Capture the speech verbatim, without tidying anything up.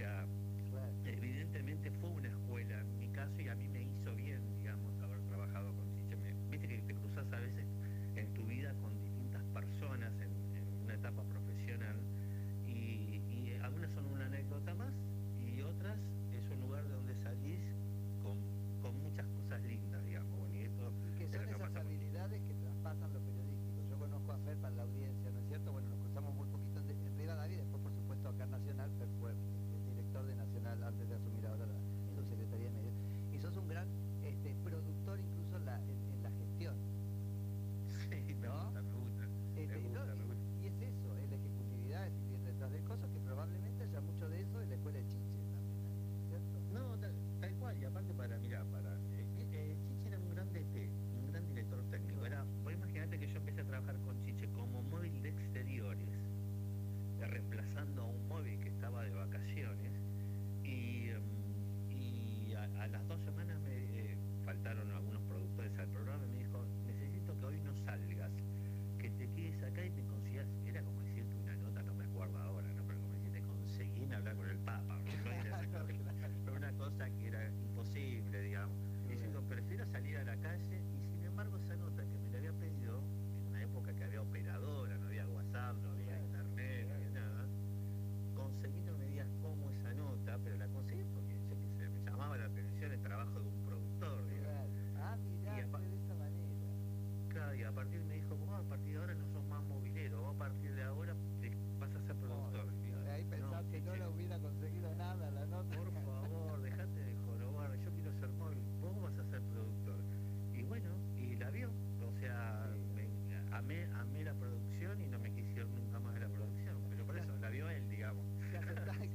sea, Claro. evidentemente fue una escuela en mi caso y a mí me hizo bien, digamos, haber trabajado con Chiche. Me- Viste que te cruzas a veces en tu vida con distintas personas en, en una etapa profesional y, y algunas son una anécdota más y otras es un lugar de donde salís con, con muchas cosas lindas, digamos. Bueno, y esto Y que es son lo que esas pasa con Chiche. habilidades que traspasan lo periodístico. Yo conozco a Fer para la audiencia, ¿no es cierto? Bueno, nos cruzamos muy poquito en, en Rivadavia, después por supuesto acá en Nacional. Fer fue el director de Nacional antes de asumir ahora la subsecretaría de Medios. Y sos un gran este, productor incluso en la, en, en la gestión, Sí, me ¿no? gusta, me gusta, Este, me y, no, gusta, me gusta. y, y es eso, es la ejecutividad, es ir detrás de cosas que probablemente haya mucho de eso en la escuela de Chiche también, ¿cierto? No, tal, tal cual, y aparte para, mira, para, eh, eh, Chiche era un gran D T, un gran director técnico, era, vos imaginate que yo empecé a trabajar con Chiche como móvil de exteriores, eh, reemplazando a un móvil que estaba de vacaciones, y, mm, y a, a las dos semanas me eh, faltaron algunos productores al programa y me dijo, necesito que hoy no salgas, que te quedes acá y te